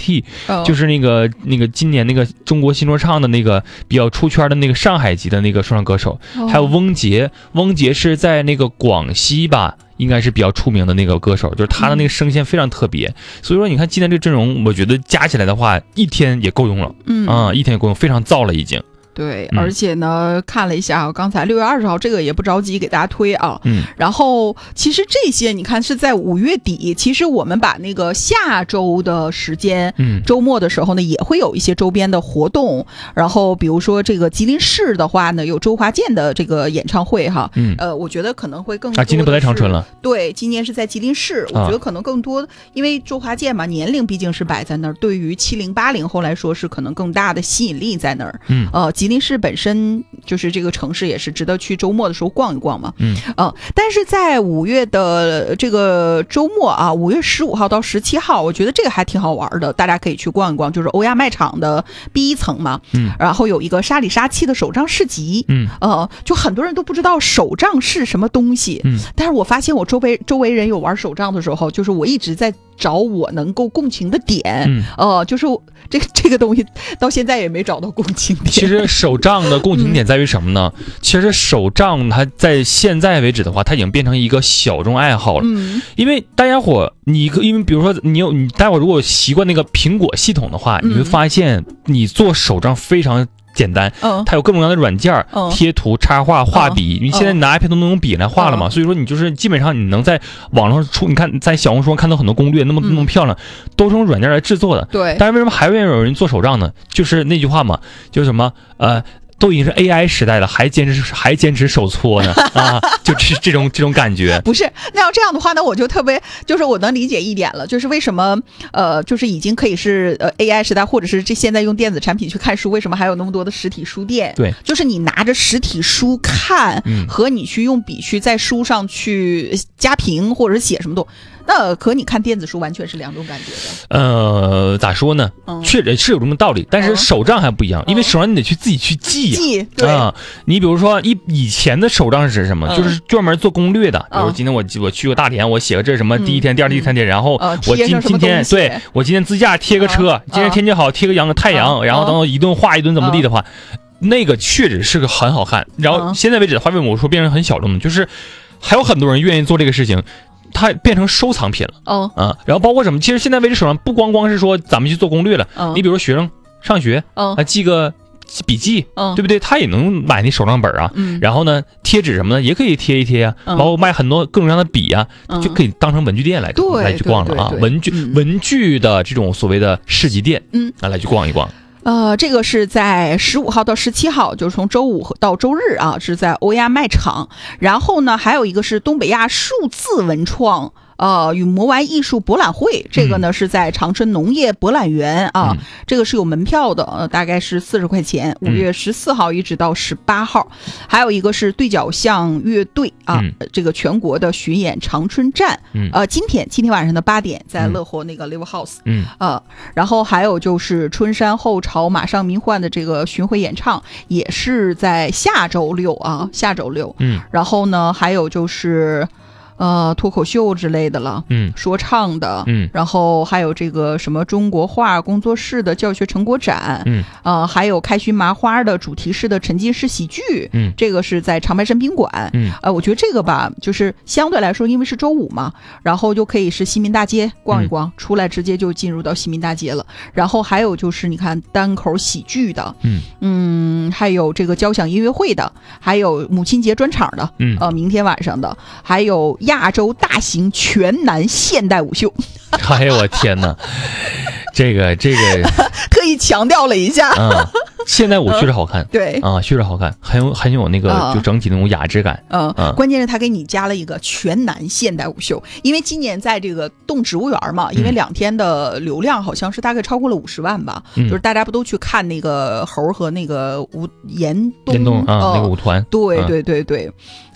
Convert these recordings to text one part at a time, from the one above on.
ST，就是那个今年那个中国新说唱的那个比较出圈的那个上海籍的那个说唱歌手，还有翁杰是在那个广西吧。应该是比较出名的那个歌手，就是他的那个声线非常特别，所以说你看今天这个阵容，我觉得加起来的话，一天也够用了，一天也够用，非常燥了已经。 对，而且呢，看了一下，刚才6月20号这个也不着急给大家推啊。然后其实这些你看是在5月底，其实我们把那个下周的时间，周末的时候呢，也会有一些周边的活动。然后比如说这个吉林市的话呢，有周华健的这个演唱会哈。我觉得可能会更多。 今天不在长春了。 对，今年是在吉林市，我觉得可能更多，因为周华健嘛，年龄毕竟是摆在那儿，对于70、80后来说是可能更大的吸引力在那儿。吉林市本身就是这个城市也是值得去周末的时候逛一逛嘛。但是在5月的这个周末啊，5月15号到17号，我觉得这个还挺好玩的，大家可以去逛一逛，就是欧亚卖场的 B1层嘛。然后有一个沙里沙气的手账市集。就很多人都不知道手账是什么东西。但是我发现我周围人有玩手账的时候，就是我一直在找我能够共情的点。就是这个东西到现在也没找到共情点。 其实手账的共情点在于什么呢？其实手账它在现在为止的话，它已经变成一个小众爱好了。因为大家伙，因为比如说你待会儿如果习惯那个苹果系统的话，你会发现你做手账非常简单。它有各种各样的软件，贴图、插画、画笔。你现在拿 iPad 都能用笔来画了嘛？所以说你就是基本上你能在网上你看在小红书上看到很多攻略，那么漂亮，都是用软件来制作的。 对。 但是为什么还会有人做手账呢？就是那句话嘛，就是什么都已经是 AI 时代了，还坚持手搓呢就是这种感觉。 不是，那要这样的话呢，我就特别就是我能理解一点了，就是为什么就是已经可以是AI 时代，或者是现在用电子产品去看书，为什么还有那么多的实体书店？ 对， 就是你拿着实体书看，和你去用笔去在书上去加评或者是写什么都。那和你看电子书完全是两种感觉的。咋说呢？确实是有这么道理，但是手账还不一样，因为手账你得自己去记对你比如说以前的手账是什么？就是专门做攻略的。比如今天我去过大连，我写个这什么第一天、第二天、第三天，然后我今天对我今天自驾贴个车，今天天气好贴个太阳，然后等我一顿画一顿怎么地的话，那个确实是个很好看。然后现在为止的话，为我说变成很小众的，就是还有很多人愿意做这个事情。它变成收藏品了。然后包括什么？其实现在为止手上不光是说咱们去做攻略了，你比如说学生上学，记个笔记，对不对？他也能买那手账本啊。然后呢，贴纸什么的也可以贴一贴啊，包括卖很多各种各样的笔啊，就可以当成文具店来去逛了啊。文具的这种所谓的市集店，来去逛一逛。 这个是在15号到17号，就是从周五到周日啊，是在欧亚卖场。然后呢，还有一个是东北亚数字文创与魔玩艺术博览会，这个呢是在长春农业博览园啊，这个是有门票的，大概是40块钱，5月14号一直到18号。还有一个是对角巷乐队啊，这个全国的巡演长春站，今天晚上的8点在乐活那个 Live House，然后还有就是春山后朝马上民幻的这个巡回演唱，也是在下周六啊，然后呢还有就是脱口秀之类的了，说唱的，然后还有这个什么中国画工作室的教学成果展，还有开心麻花的主题式的沉浸式喜剧，这个是在长白山宾馆，我觉得这个吧，就是相对来说，因为是周五嘛，然后就可以是西民大街逛一逛，出来直接就进入到西民大街了。然后还有就是你看单口喜剧的，还有这个交响音乐会的，还有母亲节专场的，明天晚上的，还有亚洲大型全男现代舞秀。 哎呦我天哪，这个特意强调了一下。 现代舞确实好看， 对啊，确实好看，很有那个就整体那种雅致感。 关键是他给你加了一个全男现代舞秀，因为今年在这个动植物园嘛，因为2天的流量好像是大概超过了50万吧，就是大家不都去看那个猴和那个岩洞那个舞团？ 对。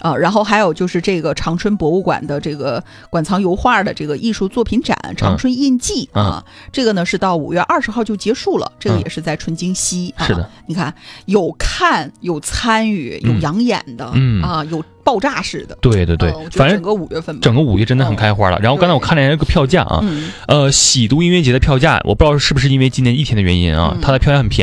然后还有就是这个长春博物馆的这个馆藏油画的这个艺术作品展长春印记这个呢是到5月20号就结束了，这个也是在春京西是的， 你看有看有参与有养眼的有爆炸式的， 对对对，反正整个5月份吧， 整个5月真的很开花了。然后刚才我看了一个票价啊，喜都音乐节的票价，我不知道是不是因为今年1天的原因啊，它的票价很便宜。